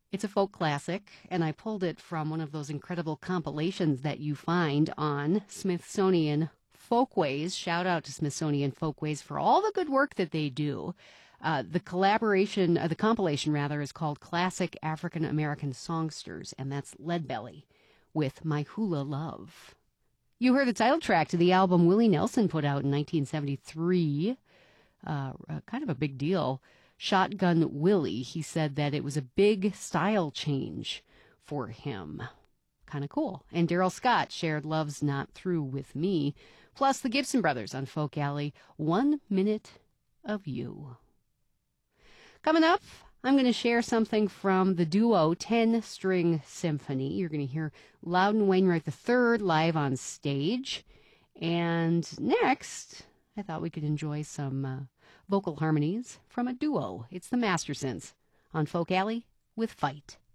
It's a folk classic, and I pulled it from one of those incredible compilations that you find on Smithsonian Folkways. Shout out to Smithsonian Folkways for all the good work that they do. The compilation rather, is called Classic African American Songsters, and that's Leadbelly with My Hula Love. You heard the title track to the album Willie Nelson put out in 1973. Kind of a big deal. Shotgun Willie, he said that it was a big style change for him. Kind of cool. And Daryl Scott shared Love's Not Through with Me, plus the Gibson Brothers on Folk Alley, 1 Minute of You. Coming up, I'm going to share something from the duo 10-String Symphony. You're going to hear Loudon Wainwright III live on stage. And next, I thought we could enjoy some vocal harmonies from a duo. It's the Mastersons on Folk Alley with Fight.